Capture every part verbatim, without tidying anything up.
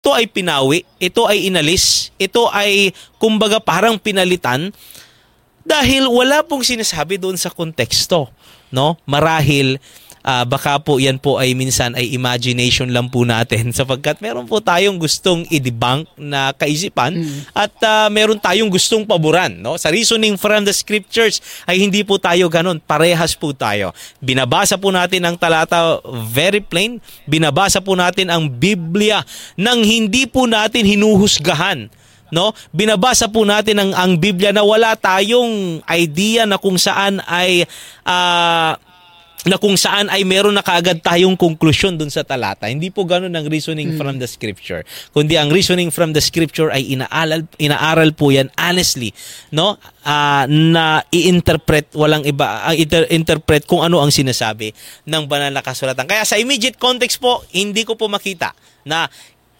ito ay pinawi, ito ay inalis, ito ay kumbaga parang pinalitan dahil wala pong sinasabi doon sa konteksto, no? Marahil uh, baka po yan po ay minsan ay imagination lang po natin sapagkat meron po tayong gustong i-debunk na kaisipan mm. at uh, meron tayong gustong paboran, no? Sa reasoning from the scriptures ay hindi po tayo ganon, parehas po tayo. Binabasa po natin ang talata very plain, binabasa po natin ang Biblia nang hindi po natin hinuhusgahan, no? Binabasa po natin ang ang Biblia na wala tayong idea na kung saan ay uh, na kung saan ay meron na kaagad tayong konklusyon dun sa talata. Hindi po ganoon ang reasoning mm. from the scripture. Kundi ang reasoning from the scripture ay inaaral inaaral po yan honestly, no? Uh, na i-interpret walang iba ang uh, interpret kung ano ang sinasabi ng banal na kasulatan. Kaya sa immediate context po, hindi ko po makita na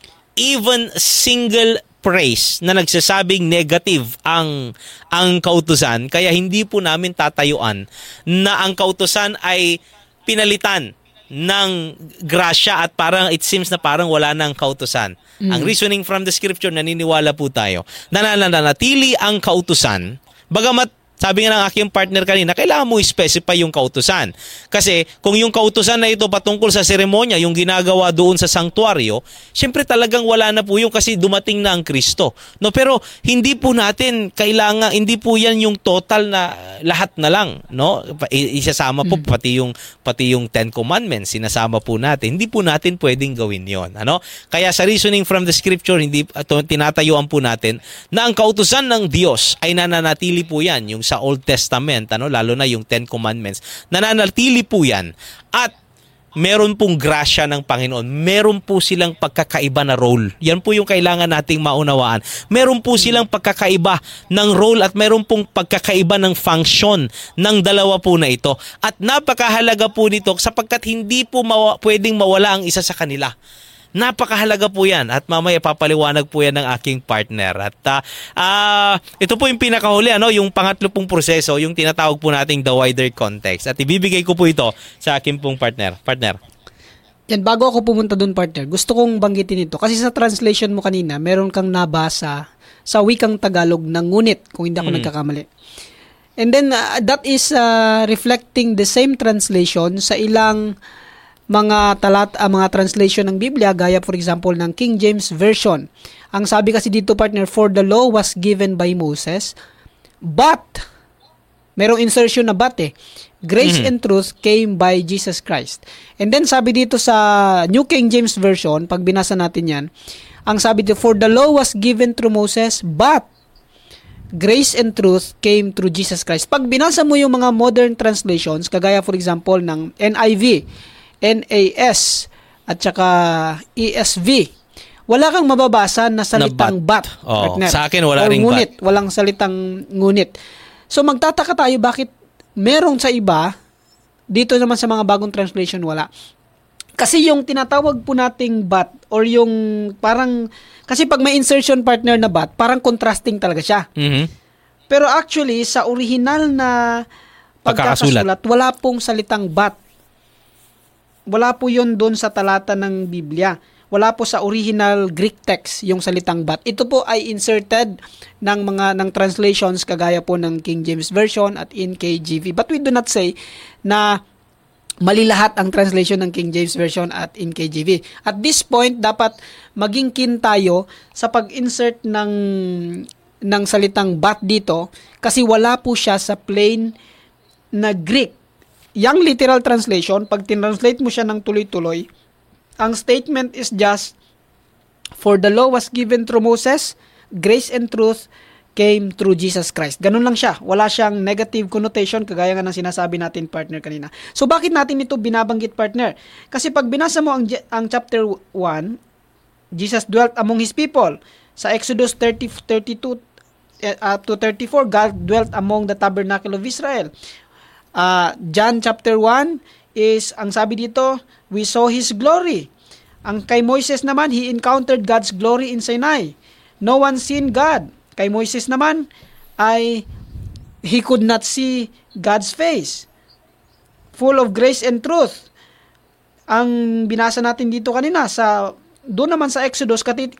even single praise na nagsasabing negative ang ang kautusan, kaya hindi po namin tatayuan na ang kautusan ay pinalitan ng grasya at parang it seems na parang wala nang kautusan. Mm. Ang reasoning from the scripture, naniniwala po tayo na nananatili ang kautusan, bagamat sabi nga ng aking partner kanina, kailangan mo i-specify yung kautusan. Kasi kung yung kautusan na ito patungkol sa seremonya, yung ginagawa doon sa sanktuaryo, syempre talagang wala na po yung kasi dumating na ang Kristo. No, pero hindi po natin kailangan, hindi po yan yung total na lahat na lang, no? Isasama po pati yung pati yung Ten Commandments, sinasama po natin. Hindi po natin pwedeng gawin 'yon, ano? Kaya sa reasoning from the scripture, hindi uh, tinatayuan po natin na ang kautusan ng Diyos ay nananatili po yan, yung sa Old Testament, ano, lalo na yung Ten Commandments. Nananatili po yan at meron pong grasya ng Panginoon. Meron po silang pagkakaiba na role. Yan po yung kailangan nating maunawaan. Meron po silang pagkakaiba ng role at meron pong pagkakaiba ng function ng dalawa po na ito. At napakahalaga po nito sapagkat hindi po mawa- pwedeng mawala ang isa sa kanila. Napakahalaga po yan at mamaya papaliwanag po yan ng aking partner. At uh, uh, ito po yung pinakahuli, ano, yung pangatlo pong proseso, yung tinatawag po nating the wider context. At ibibigay ko po ito sa aking pong partner. Partner. Yan, bago ako pumunta dun, partner, gusto kong banggitin ito. Kasi sa translation mo kanina, meron kang nabasa sa wikang Tagalog na ngunit, kung hindi ako mm. nagkakamali. And then, uh, that is uh, reflecting the same translation sa ilang mga talat, uh, mga translation ng Biblia, gaya for example ng King James Version. Ang sabi kasi dito, partner, for the law was given by Moses, but, merong insertion na but eh, grace mm-hmm. and truth came by Jesus Christ. And then sabi dito sa New King James Version, pag binasa natin yan, ang sabi dito, for the law was given through Moses, but grace and truth came through Jesus Christ. Pag binasa mo yung mga modern translations, kagaya for example ng N I V, N A S at saka E S V, wala kang mababasa na salitang na but. but. Oh, sa akin wala ring ngunit, but. Walang salitang ngunit. So magtataka tayo bakit merong sa iba, dito naman sa mga bagong translation wala. Kasi yung tinatawag po nating but or yung parang, kasi pag may insertion partner na but, parang contrasting talaga siya. Mm-hmm. Pero actually, sa original na pagkakasulat, wala pong salitang but. Wala po yun doon sa talata ng Biblia. Wala po sa original Greek text yung salitang but. Ito po ay inserted ng mga ng translations kagaya po ng King James Version at in K J V. But we do not say na mali lahat ang translation ng King James Version at in K J V. At this point, dapat maging keen tayo sa pag-insert ng ng salitang but dito kasi wala po siya sa plain na Greek. Yung literal translation, pag tinranslate mo siya ng tuloy-tuloy, ang statement is just, for the law was given through Moses, grace and truth came through Jesus Christ. Ganun lang siya. Wala siyang negative connotation, kagaya nga ng sinasabi natin, partner, kanina. So, bakit natin ito binabanggit, partner? Kasi pag binasa mo ang, ang chapter one, Jesus dwelt among His people. Sa Exodus thirty, thirty-two uh, to thirty-four, God dwelt among the tabernacle of Israel. Uh, John chapter one is, ang sabi dito, we saw His glory. Ang kay Moises naman, he encountered God's glory in Sinai. No one seen God. Kay Moises naman, ay he could not see God's face. Full of grace and truth. Ang binasa natin dito kanina sa doon naman sa Exodus,